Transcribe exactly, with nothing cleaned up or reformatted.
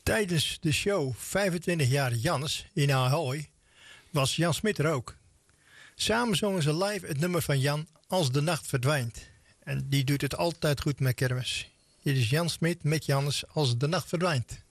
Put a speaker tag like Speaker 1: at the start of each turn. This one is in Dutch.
Speaker 1: Tijdens de show vijfentwintig jaar Jannes in Ahoy was Jan Smit er ook. Samen zongen ze live het nummer van Jan Als de nacht verdwijnt. En die doet het altijd goed met kermis. Hier is Jan Smit met Jannes Als de nacht verdwijnt.